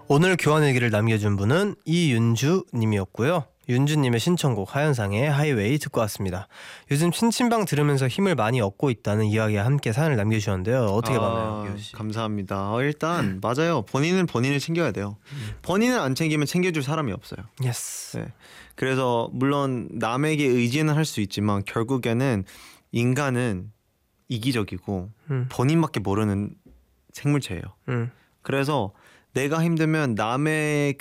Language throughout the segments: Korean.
오늘 교환 일기를 남겨준 분은 이윤주 님이었고요. 윤주님의 신청곡 하현상의 하이웨이 듣고 왔습니다. 요즘 친친방 들으면서 힘을 많이 얻고 있다는 이야기와 함께 사연을 남겨주셨는데요. 어떻게 봤나요, 기호씨? 감사합니다. 일단 맞아요. 본인은 본인을 챙겨야 돼요. 본인을 안 챙기면 챙겨줄 사람이 없어요. 예스. 네. 그래서 물론 남에게 의지는 할 수 있지만 결국에는 인간은 이기적이고 본인밖에 모르는 생물체예요. 그래서 내가 힘들면 남의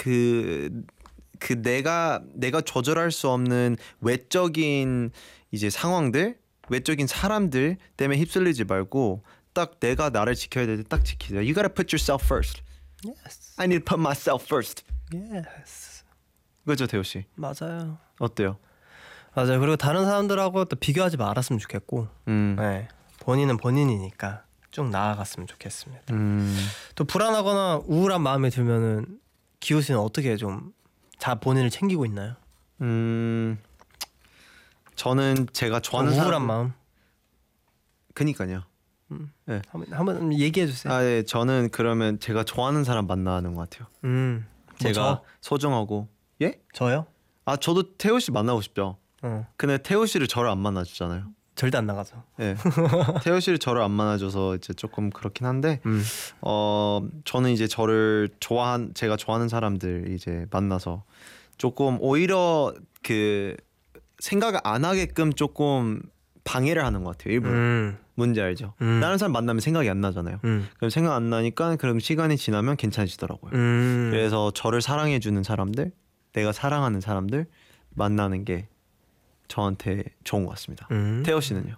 내가 조절할 수 없는 외적인 이제 상황들, 외적인 사람들 때문에 휩쓸리지 말고 딱 내가 나를 지켜야 될 때 딱 지키자. You gotta put yourself first. Yes. I need to put myself first. Yes. 그죠, 태호 씨? 맞아요. 어때요? 맞아요. 그리고 다른 사람들하고 또 비교하지 말았으면 좋겠고, 네. 본인은 본인이니까 쭉 나아갔으면 좋겠습니다. 또 불안하거나 우울한 마음이 들면은 기호 씨는 어떻게 좀 본인을 챙기고 있나요? 저는 제가 좋아하는 우울한 사람 마음. 그니까요. 네. 한번 얘기해 주세요. 네, 저는 그러면 제가 좋아하는 사람 만나는 것 같아요. 제가 소중하고. 예? 저요? 저도 태호 씨 만나고 싶죠. 근데 태호 씨를 저를 안 만나주잖아요. 절대 안 나가죠. 네. 태호 씨를 저를 안 만나줘서 이제 조금 그렇긴 한데, 저는 이제 제가 좋아하는 사람들 이제 만나서 조금 오히려 그 생각을 안 하게끔 조금 방해를 하는 것 같아요. 일부러. 뭔지 알죠? 다른 사람 만나면 생각이 안 나잖아요. 그럼 생각 안 나니까 그럼 시간이 지나면 괜찮아지더라고요. 그래서 저를 사랑해주는 사람들, 내가 사랑하는 사람들 만나는 게 저한테 좋은 것 같습니다. 태호 씨는요?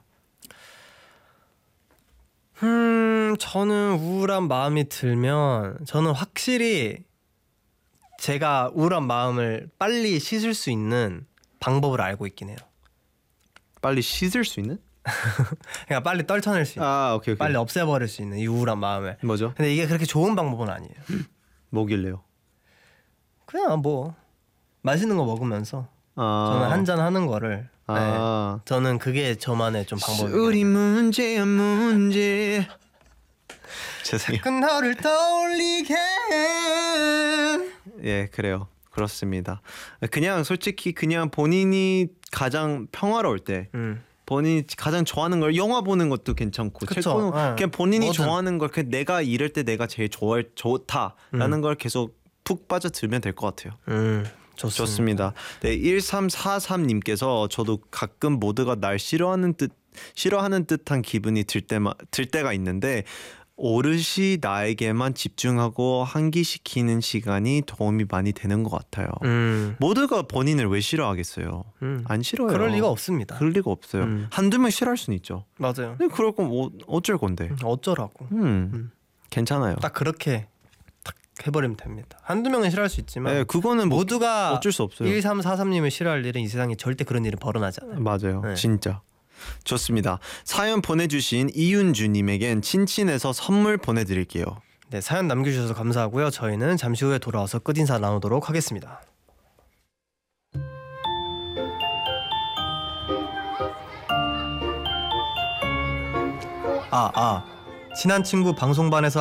저는 우울한 마음이 들면 저는 확실히 제가 우울한 마음을 빨리 씻을 수 있는 방법을 알고 있긴 해요. 빨리 씻을 수 있는? 그러니까 빨리 떨쳐낼 수 있는. 오케이. 빨리 없애버릴 수 있는 이 우울한 마음을. 뭐죠? 근데 이게 그렇게 좋은 방법은 아니에요. 뭐길래요? 그냥 뭐 맛있는 거 먹으면서 저는 한잔 하는 거를 저는 그게 저만의 좀 방법이에요. 우리 문제야 문제. 죄송해요. 너를 떠올리게. 예, 그래요. 그렇습니다. 그냥 솔직히 그냥 본인이 가장 평화로울 때 본인이 가장 좋아하는 걸 영화 보는 것도 괜찮고 책 보는 그냥 본인이 좋아하는 걸 그냥 내가 이럴 때 내가 제일 좋다라는 걸 계속 푹 빠져들면 될 것 같아요. 좋습니다. 네, 1343님께서 저도 가끔 모두가 날 싫어하는 듯한 기분이 들 때가 있는데 오롯이 나에게만 집중하고 환기시키는 시간이 도움이 많이 되는 것 같아요. 모두가 본인을 왜 싫어하겠어요? 안 싫어요. 그럴 리가 없습니다. 그럴 리가 없어요. 한두 명 싫어할 수는 있죠. 맞아요. 근데 그럴 거면 어쩔 건데. 어쩌라고. 괜찮아요. 딱 그렇게 딱 해버리면 됩니다. 한두 명은 싫어할 수 있지만 네, 그거는 모두가 어쩔 수 없어요. 1343님을 싫어할 일은 이 세상에 절대 그런 일은 벌어나지 않아요. 맞아요. 네. 진짜. 좋습니다. 사연 보내주신 이윤주님에겐 친친에서 선물 보내드릴게요. 네, 사연 남겨주셔서 감사하고요. 저희는 잠시 후에 돌아와서 끝인사 나누도록 하겠습니다. 친한 친구 방송반에서